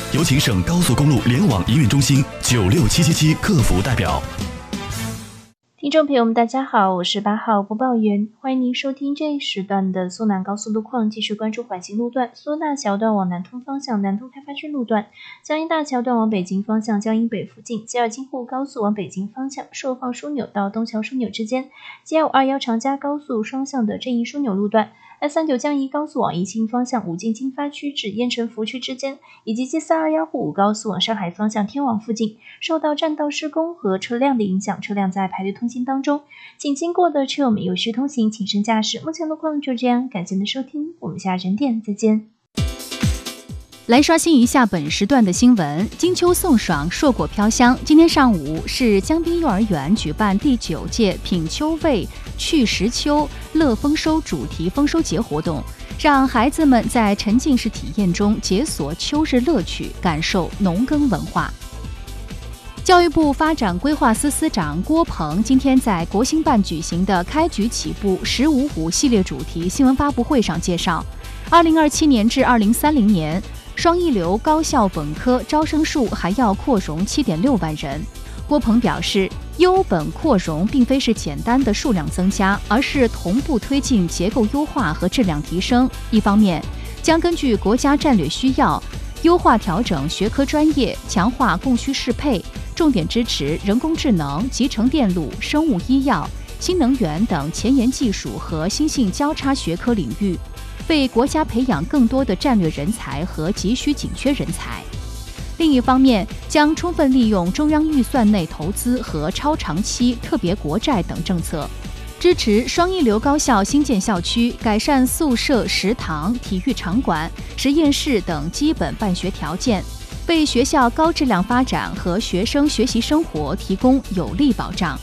有请省高速公路联网营运中心96777客服代表。 听众朋友们，大家好，我是8号播报员，欢迎您收听这一时段的苏南高速路况，继续关注缓行路段，苏大桥段往南通方向，南通开发区路段，江阴大桥段往北京方向，江阴北附近，吉尔津沪高速往北京方向，寿放枢纽到东桥枢纽之间，G221长嘉高速双向的阵营枢纽路段。S39江宜高速往宜庆方向武进经发区至燕城服区之间，以及 G421沪武高速往上海方向天网附近，受到占道施工和车辆的影响，车辆在排队通行当中，请经过的车友们有序通行，谨慎驾驶。目前路况就这样，感谢您的收听，我们下整点再见。 来刷新一下本时段的新闻。金秋送爽，硕果飘香。今天上午是江滨幼儿园举办第9届品秋味趣时秋乐丰收主题丰收节活动，让孩子们在沉浸式体验中解锁秋日乐趣，感受农耕文化。教育部发展规划司司长郭鹏今天在国新办举行的开局起步“15+5”系列主题新闻发布会上介绍，2027年至2030年。双一流高校本科招生数还要扩容7.6万人。郭鹏表示，优本扩容并非是简单的数量增加，而是同步推进结构优化和质量提升。一方面，将根据国家战略需要，优化调整学科专业，强化供需适配，重点支持人工智能、集成电路、生物医药、新能源等前沿技术和新兴交叉学科领域。为国家培养更多的战略人才和急需紧缺人才。另一方面，将充分利用中央预算内投资和超长期特别国债等政策，支持双一流高校新建校区，改善宿舍、食堂、体育场馆、实验室等基本办学条件，为学校高质量发展和学生学习生活提供有力保障。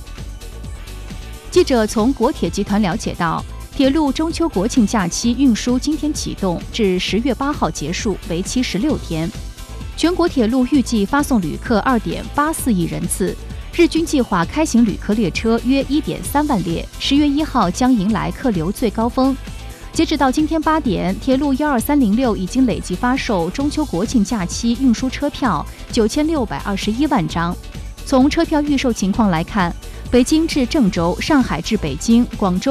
记者从国铁集团了解到，铁路中秋国庆假期运输今天启动，至10月8号结束，为期16天。全国铁路预计发送旅客2.84亿人次，日均计划开行旅客列车约1.3万列，10月1号将迎来客流最高峰。截止到今天8点，铁路12306已经累计发售中秋国庆假期运输车票9621万张。从车票预售情况来看，北京至郑州、上海至北京、广州